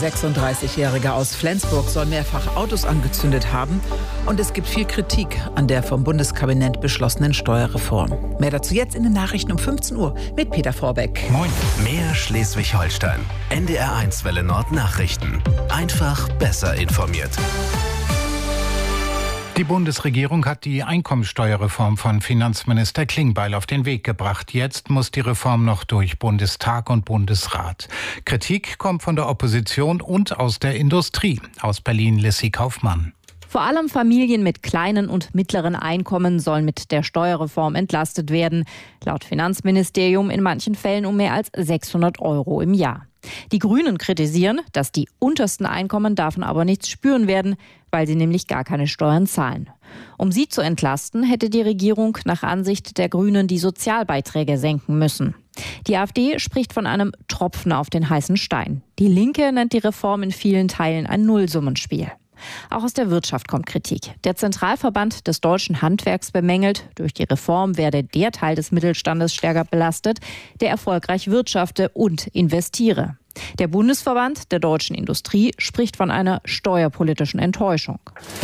36-Jährige aus Flensburg soll mehrfach Autos angezündet haben. Und es gibt viel Kritik an der vom Bundeskabinett beschlossenen Steuerreform. Mehr dazu jetzt in den Nachrichten um 15 Uhr mit Peter Vorbeck. Moin. Mehr Schleswig-Holstein. NDR1 Welle Nord Nachrichten. Einfach besser informiert. Die Bundesregierung hat die Einkommensteuerreform von Finanzminister Klingbeil auf den Weg gebracht. Jetzt muss die Reform noch durch Bundestag und Bundesrat. Kritik kommt von der Opposition und aus der Industrie. Aus Berlin Lissy Kaufmann. Vor allem Familien mit kleinen und mittleren Einkommen sollen mit der Steuerreform entlastet werden. Laut Finanzministerium in manchen Fällen um mehr als 600 € im Jahr. Die Grünen kritisieren, dass die untersten Einkommen davon aber nichts spüren werden, weil sie nämlich gar keine Steuern zahlen. Um sie zu entlasten, hätte die Regierung nach Ansicht der Grünen die Sozialbeiträge senken müssen. Die AfD spricht von einem Tropfen auf den heißen Stein. Die Linke nennt die Reform in vielen Teilen ein Nullsummenspiel. Auch aus der Wirtschaft kommt Kritik. Der Zentralverband des deutschen Handwerks bemängelt, durch die Reform werde der Teil des Mittelstandes stärker belastet, der erfolgreich wirtschafte und investiere. Der Bundesverband der deutschen Industrie spricht von einer steuerpolitischen Enttäuschung.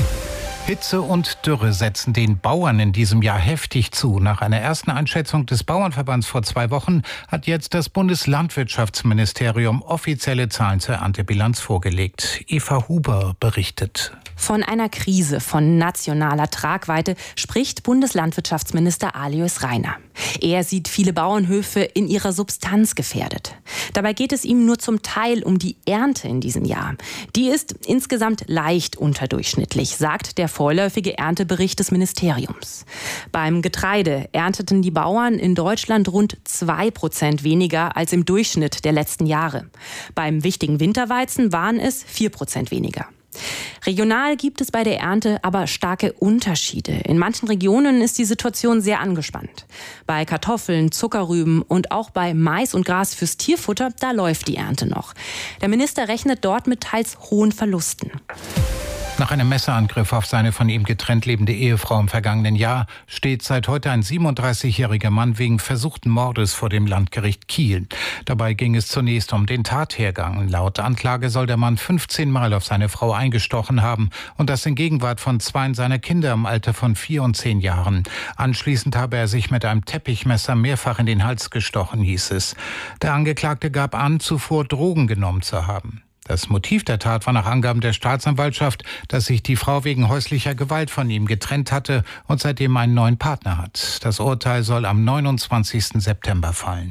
Hitze und Dürre setzen den Bauern in diesem Jahr heftig zu. Nach einer ersten Einschätzung des Bauernverbands vor 2 Wochen hat jetzt das Bundeslandwirtschaftsministerium offizielle Zahlen zur Erntebilanz vorgelegt. Eva Huber berichtet. Von einer Krise von nationaler Tragweite spricht Bundeslandwirtschaftsminister Alois Rainer. Er sieht viele Bauernhöfe in ihrer Substanz gefährdet. Dabei geht es ihm nur zum Teil um die Ernte in diesem Jahr. Die ist insgesamt leicht unterdurchschnittlich, sagt der vorläufige Erntebericht des Ministeriums. Beim Getreide ernteten die Bauern in Deutschland rund 2% weniger als im Durchschnitt der letzten Jahre. Beim wichtigen Winterweizen waren es 4% weniger. Regional gibt es bei der Ernte aber starke Unterschiede. In manchen Regionen ist die Situation sehr angespannt. Bei Kartoffeln, Zuckerrüben und auch bei Mais und Gras fürs Tierfutter, da läuft die Ernte noch. Der Minister rechnet dort mit teils hohen Verlusten. Nach einem Messerangriff auf seine von ihm getrennt lebende Ehefrau im vergangenen Jahr steht seit heute ein 37-jähriger Mann wegen versuchten Mordes vor dem Landgericht Kiel. Dabei ging es zunächst um den Tathergang. Laut Anklage soll der Mann 15 Mal auf seine Frau eingestochen haben und das in Gegenwart von 2 seiner Kinder im Alter von 4 und 10 Jahren. Anschließend habe er sich mit einem Teppichmesser mehrfach in den Hals gestochen, hieß es. Der Angeklagte gab an, zuvor Drogen genommen zu haben. Das Motiv der Tat war nach Angaben der Staatsanwaltschaft, dass sich die Frau wegen häuslicher Gewalt von ihm getrennt hatte und seitdem einen neuen Partner hat. Das Urteil soll am 29. September fallen.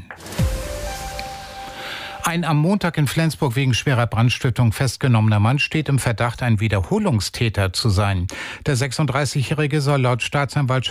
Ein am Montag in Flensburg wegen schwerer Brandstiftung festgenommener Mann steht im Verdacht, ein Wiederholungstäter zu sein. Der 36-Jährige soll laut Staatsanwaltschaft